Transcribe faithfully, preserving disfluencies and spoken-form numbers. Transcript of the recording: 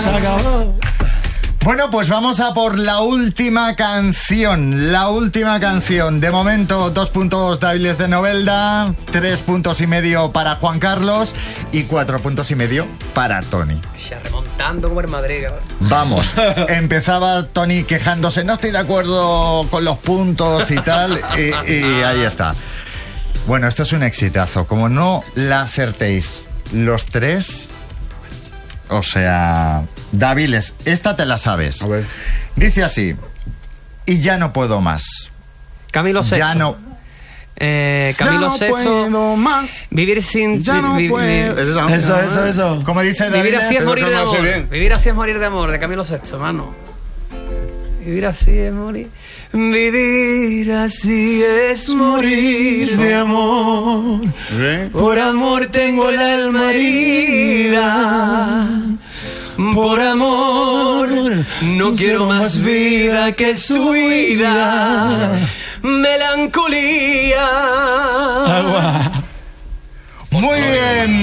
Se acabó. Bueno, pues vamos a por la última canción. La última canción. De momento, dos puntos débiles de Novelda, tres puntos y medio para Juan Carlos y cuatro puntos y medio para Tony. Ya remontando como el Madrid, cabrón. Vamos. Empezaba Tony quejándose. No estoy de acuerdo con los puntos y tal. Y, y ahí está. Bueno, esto es un exitazo. Como no la acertéis los tres... O sea, Dáviles, esta te la sabes. A ver. Dice así: y ya no puedo más. Camilo Sexto. Ya no. Eh, Camilo Ya no Sexto. puedo más. Vivir sin. Ya no vi- vi- puedo. vi- Eso, eso, eso, eso. Como dice Vivir Dáviles. así es morir de Pero que no sé amor. bien. Vivir así es morir de amor, de Camilo Sexto, mano. Vivir así es morir. Vivir así es morir de amor. ¿Eh? Por amor tengo el alma herida. Por amor no quiero más vida que su vida. Melancolía. Agua. Muy bien.